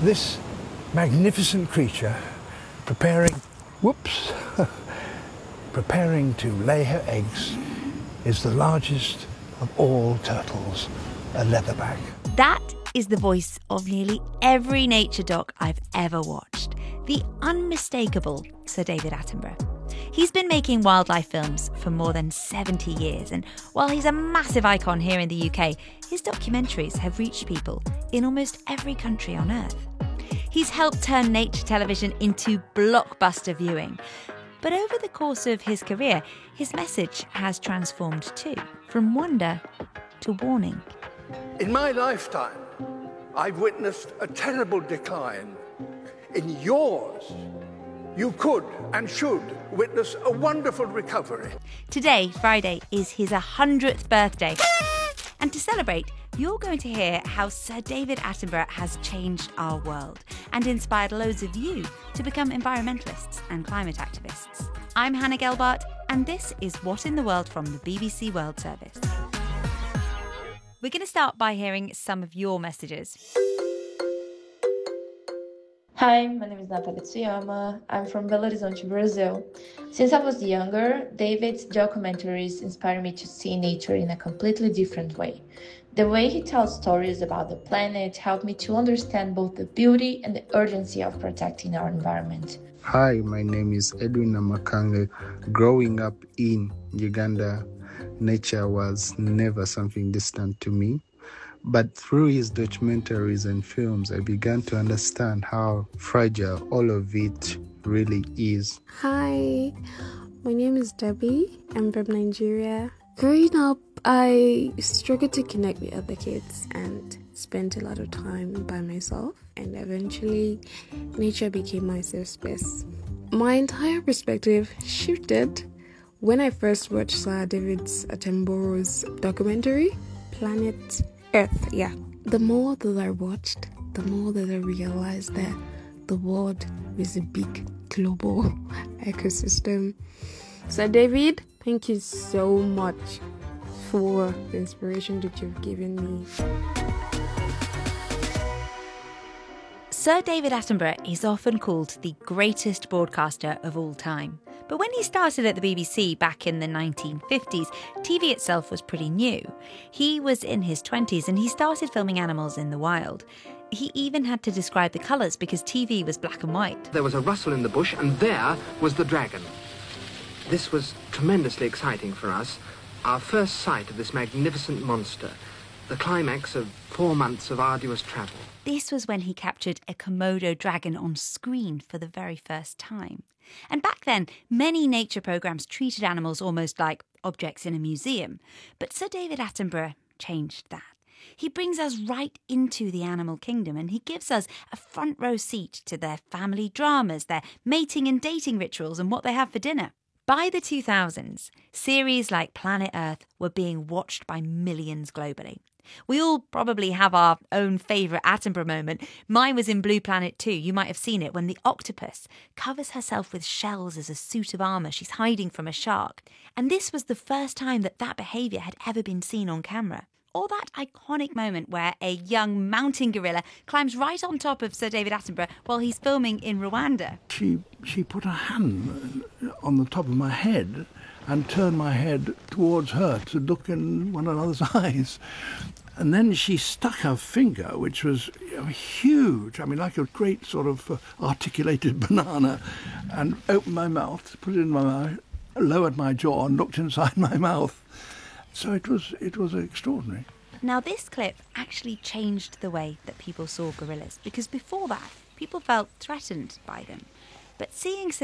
This magnificent creature preparing to lay her eggs is the largest of all turtles, a leatherback. That is the voice of nearly every nature doc I've ever watched, the unmistakable Sir David Attenborough. He's been making wildlife films for more than 70 years, and while he's a massive icon here in the UK, his documentaries have reached people in almost every country on Earth. He's helped turn nature television into blockbuster viewing. But over the course of his career, his message has transformed too, from wonder to warning. In my lifetime, I've witnessed a terrible decline. In yours, you could and should witness a wonderful recovery. Today, Friday, is his 100th birthday. And to celebrate, you're going to hear how Sir David Attenborough has changed our world and inspired loads of you to become environmentalists and climate activists. I'm Hannah Gelbart, and this is What in the World from the BBC World Service. We're going to start by hearing some of your messages. Hi, my name is Natalia Tsuyama. I'm from Belo Horizonte, Brazil. Since I was younger, David's documentaries inspired me to see nature in a completely different way. The way he tells stories about the planet helped me to understand both the beauty and the urgency of protecting our environment. Hi, my name is Edwin Namakange. Growing up in Uganda, nature was never something distant to me. But through his documentaries and films, I began to understand how fragile all of it really is. Hi, my name is Debbie. I'm from Nigeria. Growing up, I struggled to connect with other kids and spent a lot of time by myself. And eventually, nature became my safe space. My entire perspective shifted when I first watched Sir David Attenborough's documentary, Planet Earth. The more that I watched, the more that I realized that the world is a big global ecosystem. So David, thank you so much for the inspiration that you've given me. Sir David Attenborough is often called the greatest broadcaster of all time. But when he started at the BBC back in the 1950s, TV itself was pretty new. He was in his 20s and he started filming animals in the wild. He even had to describe the colours because TV was black and white. There was a rustle in the bush and there was the dragon. This was tremendously exciting for us. Our first sight of this magnificent monster, the climax of 4 months of arduous travel. This was when he captured a Komodo dragon on screen for the very first time. And back then, many nature programmes treated animals almost like objects in a museum. But Sir David Attenborough changed that. He brings us right into the animal kingdom and he gives us a front row seat to their family dramas, their mating and dating rituals and what they have for dinner. By the 2000s, series like Planet Earth were being watched by millions globally. We all probably have our own favourite Attenborough moment. Mine was in Blue Planet 2. You might have seen it when the octopus covers herself with shells as a suit of armour. She's hiding from a shark. And this was the first time that behaviour had ever been seen on camera. Or that iconic moment where a young mountain gorilla climbs right on top of Sir David Attenborough while he's filming in Rwanda. She put her hand on the top of my head and turned my head towards her to look in one another's eyes. And then she stuck her finger, which was huge, like a great sort of articulated banana, and opened my mouth, put it in my mouth, lowered my jaw and looked inside my mouth. So it was extraordinary. Now this clip actually changed the way that people saw gorillas, because before that, people felt threatened by them. But seeing Sir